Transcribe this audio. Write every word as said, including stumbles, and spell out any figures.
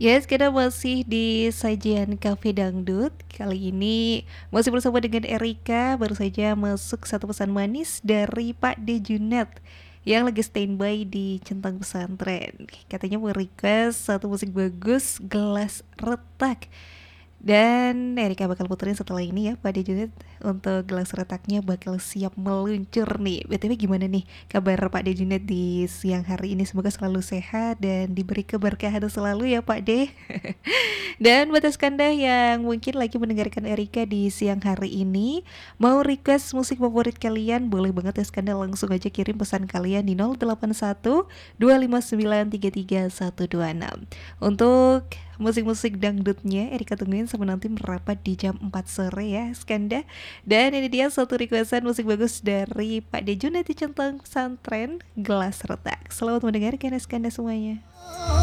Yes, kita masih di sajian Cafe Dangdut. Kali ini masih bersama dengan Erika. Baru saja masuk satu pesan manis dari Pak De Junet yang lagi standby di Centang Pesantren. Katanya mau request satu musik bagus, Gelas Retak. Dan Erika bakal puterin setelah ini ya Pak Dejunet. Untuk gelas retaknya bakal siap meluncur nih. B T W gimana nih kabar Pak Dejunet di siang hari ini? Semoga selalu sehat dan diberi keberkahan selalu ya Pak De. Dan buat Eskanda yang mungkin lagi mendengarkan Erika di siang hari ini, mau request musik favorit kalian, boleh banget Eskanda langsung aja kirim pesan kalian di nol delapan satu dua lima sembilan tiga tiga satu dua enam. Untuk musik-musik dangdutnya Erika tungguin sampai nanti merapat di jam empat sore ya Skanda. Dan ini dia satu requestan musik bagus dari Pak Dejunet di Centang Pesantren, Gelas Retak. Selamat mendengarkan Skanda semuanya.